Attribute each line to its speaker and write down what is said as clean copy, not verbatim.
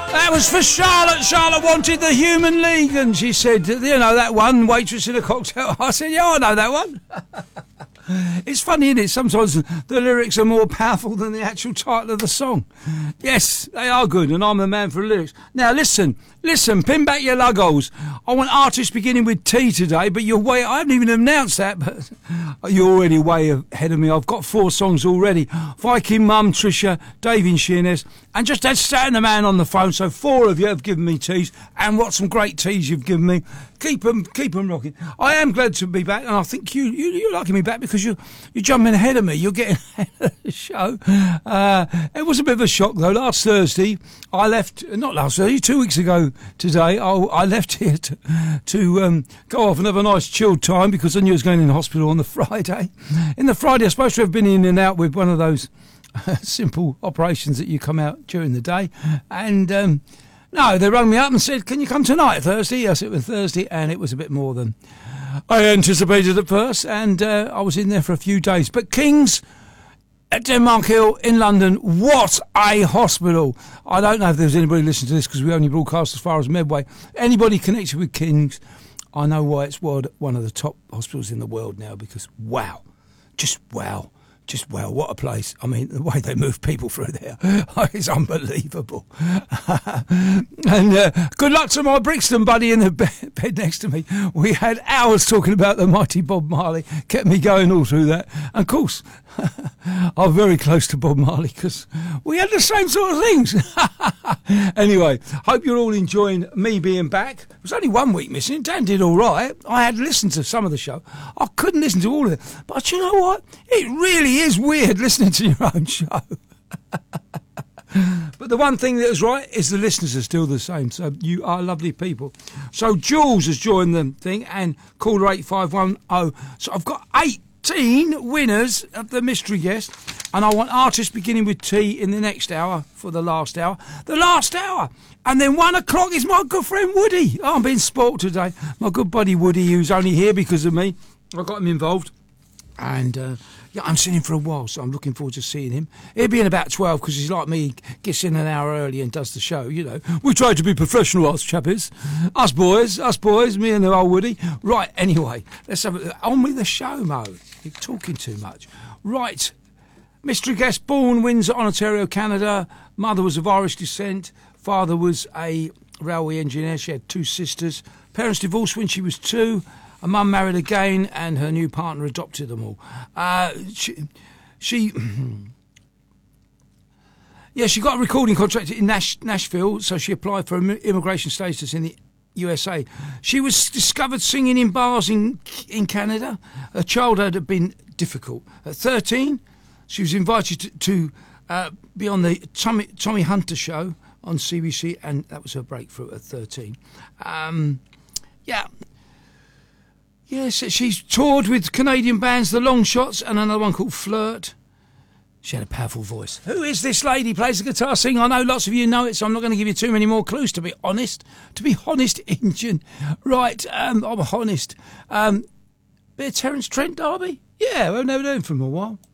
Speaker 1: That was for Charlotte. Charlotte wanted the Human League, and she said, you know, that one, Waitress in a Cocktail. I said, yeah, I know that one. It's funny, isn't it? Sometimes the lyrics are more powerful than the actual title of the song. Yes, they are good, and I'm a man for lyrics. Now, listen, pin back your luggos. I want artists beginning with T today, but you're way... I haven't even announced that, but you're already way ahead of me. I've got 4 songs already. Viking Mum, Trisha, Dave in Sheerness, and just had Stan the Man on the phone, so 4 of you have given me T's, and what some great T's you've given me. Keep them rocking. I am glad to be back, and I think you're liking me back because you're jumping ahead of me. You're getting ahead of the show. It was a bit of a shock, though. Last Thursday, I left, not last Thursday, 2 weeks ago today, I left here to go off and have a nice chilled time because I knew I was going in the hospital on the Friday. In the Friday, I was supposed to have been in and out with one of those simple operations that you come out during the day, and... no, they rang me up and said, can you come tonight, Thursday? Yes, it was Thursday, and it was a bit more than I anticipated at first, and I was in there for a few days. But King's at Denmark Hill in London, what a hospital. I don't know if there's anybody listening to this because we only broadcast as far as Medway. Anybody connected with King's, I know why it's one of the top hospitals in the world now because, wow, just wow. Just, well, what a place. I mean, the way they move people through there is unbelievable. And good luck to my Brixton buddy in the bed next to me. We had hours talking about the mighty Bob Marley. Kept me going all through that. And, of course, I'm very close to Bob Marley because we had the same sort of things. Anyway, hope you're all enjoying me being back. It was only 1 week missing. Dan did all right. I had listened to some of the show. I couldn't listen to all of it. But you know what? It really is weird listening to your own show. But the one thing that is right is the listeners are still the same. So you are lovely people. So Jules has joined the thing and caller 8510. So I've got 18 winners of the mystery guest. And I want artists beginning with T in the next hour for the last hour. The last hour. And then 1 o'clock is my good friend Woody. Oh, I'm being spoilt today. My good buddy Woody, who's only here because of me. I got him involved. And, yeah, I'm seeing him for a while, so I'm looking forward to seeing him. He'll be in about 12 because he's like me, he gets in an hour early and does the show, you know. We try to be professional, us chappies. Us boys, me and the old Woody. Right, anyway, let's have on with the show, Mo. You're talking too much. Right, mystery guest, born Windsor, Ontario, Canada. Mother was of Irish descent. Father was a railway engineer. She had 2 sisters. Parents divorced when she was 2. A mum married again, and her new partner adopted them all. She got a recording contract in Nashville, so she applied for immigration status in the USA. She was discovered singing in bars in Canada. Her childhood had been difficult. At 13, she was invited to be on the Tommy Hunter show on CBC, and that was her breakthrough at 13. Yes, she's toured with Canadian bands, The Long Shots, and another one called Flirt. She had a powerful voice. Who is this lady? Plays the guitar, sing. I know lots of you know it, so I'm not going to give you too many more clues, to be honest. Injun. Right, I'm honest. Bit of Terence Trent D'Arby? Yeah, we've never known him for a while.